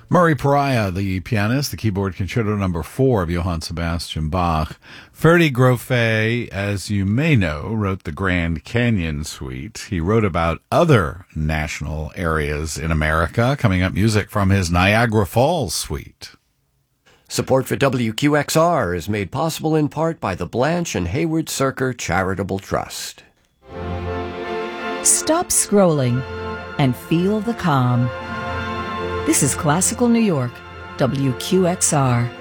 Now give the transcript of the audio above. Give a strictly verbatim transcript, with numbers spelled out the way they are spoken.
Murray Pariah, the pianist, the keyboard concerto number four of Johann Sebastian Bach. Ferdy Grofé, as you may know, wrote the Grand Canyon Suite. He wrote about other national areas in America, coming up music from his Niagara Falls Suite. Support for W Q X R is made possible in part by the Blanche and Hayward Cirker Charitable Trust. Stop scrolling and feel the calm. This is Classical New York, W Q X R.